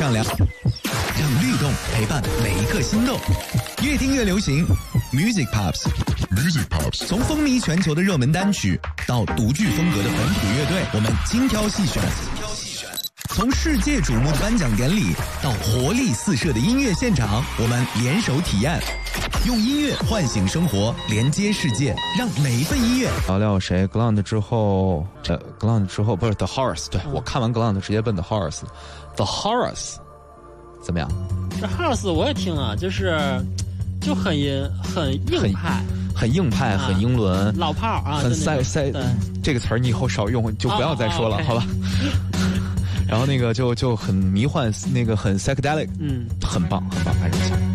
上梁，让律动陪伴每一颗心动，越听越流行。Music Pops，Music Pops， 从风靡全球的热门单曲到独具风格的本土乐队，我们精挑细选。从世界瞩目的颁奖典礼到活力四射的音乐现场，我们联手体验，用音乐唤醒生活，连接世界，让每一份音乐。 聊聊谁 Ground 之后，Ground 之后不是 The Horse， 对、我看完 Ground 直接奔 The Horse。The Horse 怎么样？ 这 Horse 我也听了，就很硬派。 很硬派，很英伦， 老炮啊， 很塞这个词儿你以后少用，就不要再说了，好吧？然后那个就很迷幻，那个很 psychedelic，很棒，很棒，还是不行。